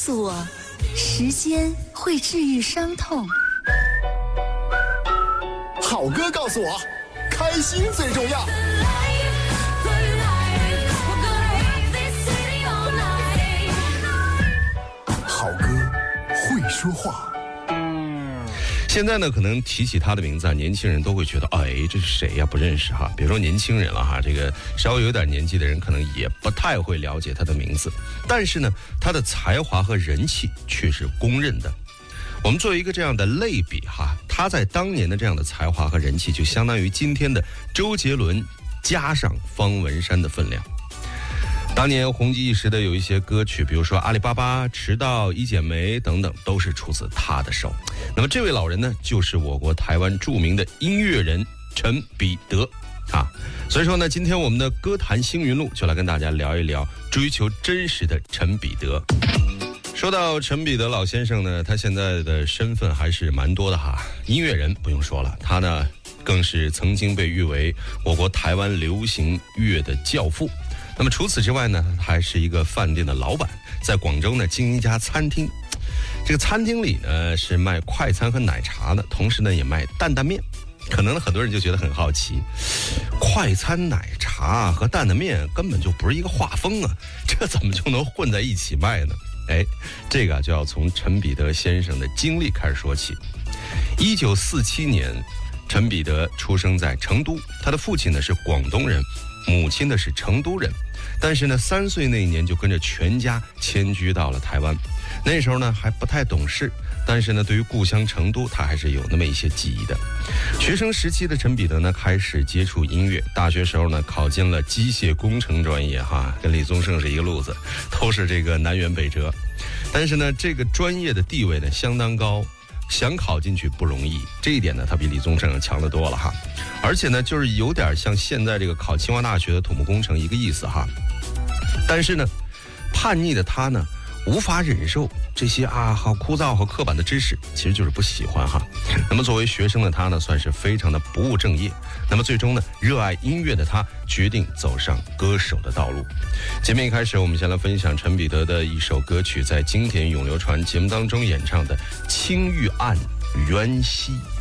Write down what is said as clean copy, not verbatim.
诉我，时间会治愈伤痛。 好歌告诉我，开心最重要。好歌会说话。 现在呢，可能提起他的名字啊，年轻人都会觉得，哎，这是谁呀？不认识哈。别说年轻人了哈，这个稍微有点年纪的人可能也不太会了解他的名字。但是呢，他的才华和人气却是公认的。我们做一个这样的类比哈，他在当年的这样的才华和人气，就相当于今天的周杰伦加上方文山的分量。当年红极一时的有一些歌曲，比如说《阿里巴巴》、《迟到》、《一剪梅》等等，都是出自他的手。那么这位老人呢，就是我国台湾著名的音乐人陈彼得啊。所以说呢，今天我们的歌坛星云录就来跟大家聊一聊追求真实的陈彼得。说到陈彼得老先生呢，他现在的身份还是蛮多的哈。音乐人不用说了，他呢更是曾经被誉为我国台湾流行乐的教父。那么除此之外呢，他还是一个饭店的老板，在广州呢经营一家餐厅。这个餐厅里呢是卖快餐和奶茶的，同时呢也卖担担面。可能很多人就觉得很好奇，快餐奶茶和担担面根本就不是一个画风啊，这怎么就能混在一起卖呢？哎，这个就要从陈彼得先生的经历开始说起。1947年，陈彼得出生在成都，他的父亲呢是广东人，母亲呢是成都人。但是呢，3岁那一年就跟着全家迁居到了台湾。那时候呢还不太懂事，但是呢对于故乡成都他还是有那么一些记忆的。学生时期的陈彼得呢开始接触音乐，大学时候呢考进了机械工程专业哈，跟李宗盛是一个路子，都是这个南辕北辙。但是呢这个专业的地位呢相当高，想考进去不容易，这一点呢他比李宗盛强得多了哈。而且呢就是有点像现在这个考清华大学的土木工程一个意思哈。但是呢叛逆的他呢无法忍受这些好枯燥和刻板的知识，其实就是不喜欢哈。那么作为学生的他呢算是非常的不务正业。那么最终呢热爱音乐的他决定走上歌手的道路。节目一开始我们先来分享陈彼得的一首歌曲，在经典咏流传节目当中演唱的《青玉案·缘溪》。